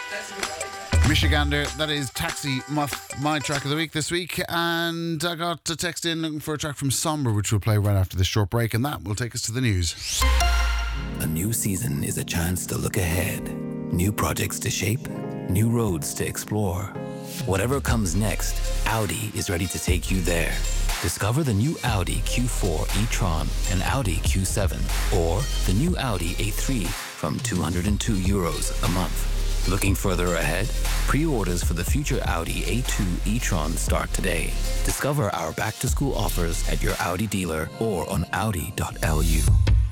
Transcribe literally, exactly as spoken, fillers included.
Michigander, that is Taxi Muff, my track of the week this week. And I got a text in looking for a track from Somber, which we'll play right after this short break, and that will take us to the news. A new season is a chance to look ahead. New projects to shape, new roads to explore. Whatever comes next, Audi is ready to take you there. Discover the new Audi Q four e-tron and Audi Q seven, or the new Audi A three from two hundred two euros a month. Looking further ahead? Pre-orders for the future Audi A two e-tron start today. Discover our back-to-school offers at your Audi dealer or on audi dot l u.